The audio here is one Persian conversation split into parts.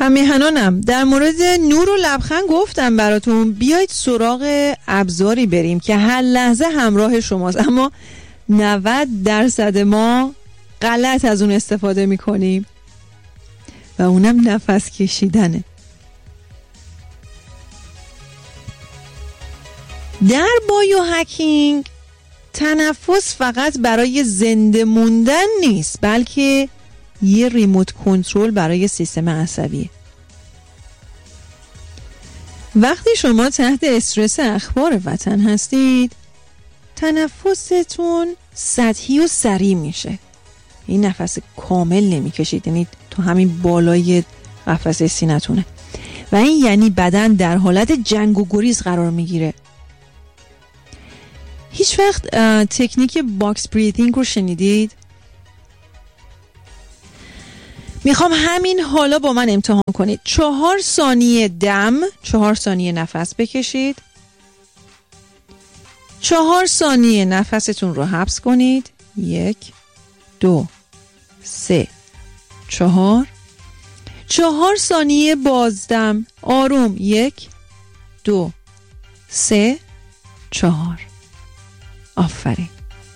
همیهنانم در مورد نور و لبخند گفتم براتون. بیایید سراغ ابزاری بریم که هر لحظه همراه شماست، اما 90% ما غلط از اون استفاده میکنیم و اونم نفس کشیدنه. در بایو هکینگ تنفس فقط برای زنده موندن نیست، بلکه یه ریموت کنترل برای سیستم عصبیه. وقتی شما تحت استرس اخبار وطن هستید، تنفستون سطحی و سریع میشه. این نفس کامل نمیکشید، یعنی تو همین بالای قفسه سینه‌تونه و این یعنی بدن در حالت جنگ و گریز قرار میگیره. هیچ وقت تکنیک باکس بریدینگ رو شنیدید؟ میخوام همین حالا با من امتحان کنید. 4 ثانیه دم، 4 ثانیه نفس بکشید، 4 ثانیه نفستون رو حبس کنید، 1 2 3 4 4 ثانیه بازدم، آروم، 1 2 3 4. آفرین.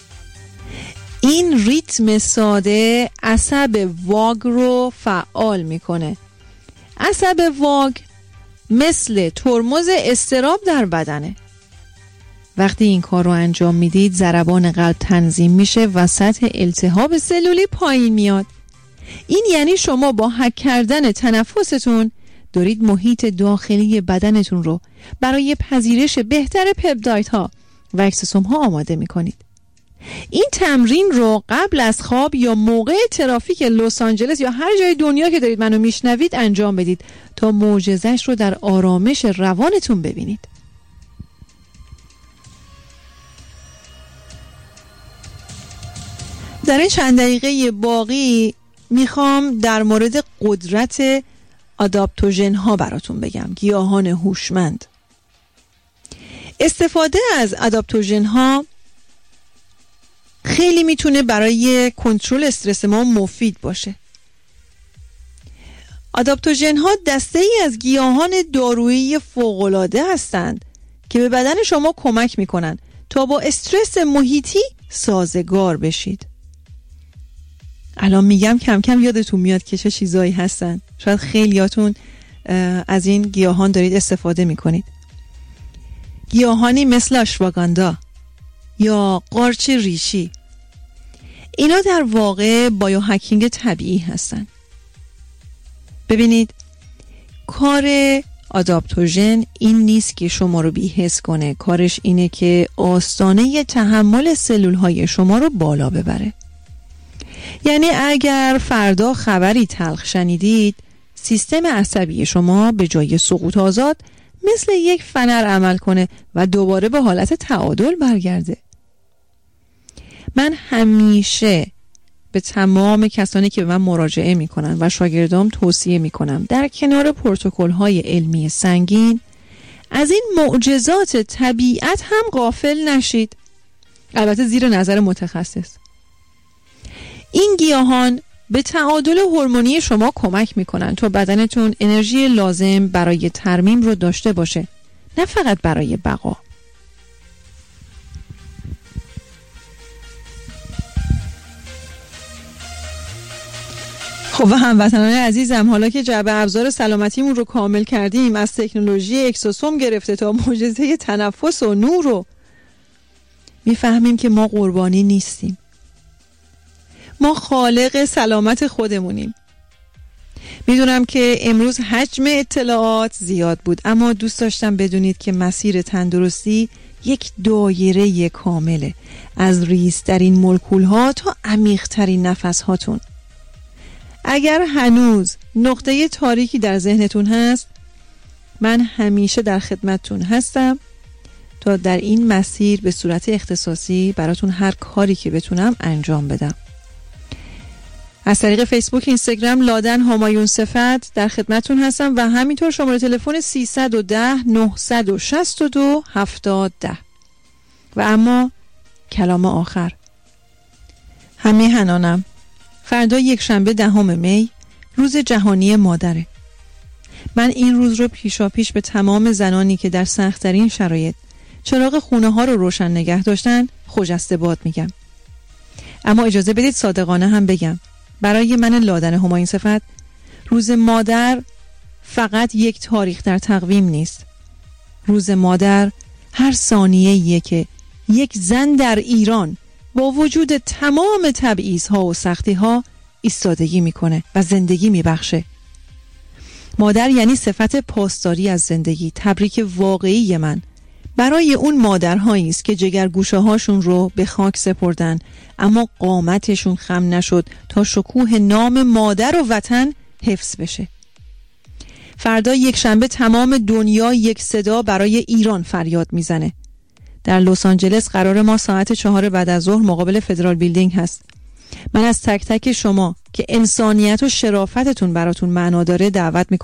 این ریتم ساده عصب واگ رو فعال میکنه. عصب واگ مثل ترمز اضطراب در بدنه. وقتی این کار رو انجام میدید ضربان قلب تنظیم میشه و سطح التهاب سلولی پایین میاد. این یعنی شما با حک کردن تنفستون دارید محیط داخلی بدنتون رو برای پذیرش بهتر پپتایدها و اکسوسوم ها آماده میکنید. این تمرین رو قبل از خواب یا موقع ترافیک لس آنجلس یا هر جای دنیا که دارید منو میشنوید انجام بدید تا معجزه‌اش رو در آرامش روانتون ببینید. در این چند دقیقه باقی میخوام در مورد قدرت آداپتوژن ها براتون بگم، گیاهان هوشمند. استفاده از آداپتوژن ها خیلی میتونه برای کنترل استرس ما مفید باشه. آداپتوژن ها دسته ای از گیاهان دارویی فوق‌العاده هستند که به بدن شما کمک میکنن تا با استرس محیطی سازگار بشید. الان میگم کم کم یادتون میاد که چه چیزایی هستن. شاید خیلیاتون از این گیاهان دارید استفاده میکنید. گیاهانی مثل آشواگاندا یا قارچ ریشی، اینا در واقع بایو هکینگ طبیعی هستن. ببینید، کار آداپتوژن این نیست که شما رو بی‌حس کنه. کارش اینه که آستانه تحمل سلول های شما رو بالا ببره. یعنی اگر فردا خبری تلخ شنیدید، سیستم عصبی شما به جای سقوط آزاد مثل یک فنر عمل کنه و دوباره به حالت تعادل برگرده. من همیشه به تمام کسانی که به من مراجعه میکنن و شاگردام توصیه میکنم در کنار پروتکل‌های علمی سنگین از این معجزات طبیعت هم غافل نشید، البته زیر نظر متخصص. این گیاهان به تعادل هورمونی شما کمک میکنن تا بدنتون انرژی لازم برای ترمیم رو داشته باشه، نه فقط برای بقا. خب و هموطنان عزیزم، حالا که جعبه ابزار سلامتیمون رو کامل کردیم، از تکنولوژی اکسوسوم گرفته تا معجزه تنفس و نور رو، میفهمیم که ما قربانی نیستیم. ما خالق سلامت خودمونیم. میدونم که امروز حجم اطلاعات زیاد بود، اما دوست داشتم بدونید که مسیر تندرستی یک دایره کامله، از ریزترین مولکول ها تا عمیق ترین نفس هاتون. اگر هنوز نقطه تاریکی در ذهنتون هست، من همیشه در خدمتتون هستم تا در این مسیر به صورت اختصاصی براتون هر کاری که بتونم انجام بدم. از طریق فیسبوک، اینستاگرام لادن همایون صفت در خدمتتون هستم و همینطور شماره تلفن 310 962 7010. و اما کلام آخر، همیهنانم، فردا یک شنبه 10 می روز جهانی مادره. من این روز رو پیشاپیش به تمام زنانی که در سخت‌ترین شرایط چراغ خونه ها رو روشن نگه داشتن خجسته باد میگم. اما اجازه بدید صادقانه هم بگم برای من لادن همایون صفت روز مادر فقط یک تاریخ در تقویم نیست. روز مادر هر ثانیه‌ایه که یک زن در ایران با وجود تمام تبعیض‌ها و سختی‌ها ایستادگی میکنه و زندگی میبخشه. مادر یعنی صفت پاسداری از زندگی. تبریک واقعی من برای اون مادرهایی است که جگرگوشه هاشون رو به خاک سپردن اما قامتشون خم نشد تا شکوه نام مادر و وطن حفظ بشه. فردا یک شنبه تمام دنیا یک صدا برای ایران فریاد میزنه. در لس آنجلس قرار ما ساعت 4 بعد از ظهر مقابل فدرال بیلدینگ هست. من از تک تک شما که انسانیت و شرافتتون براتون معنا داره دعوت میکنم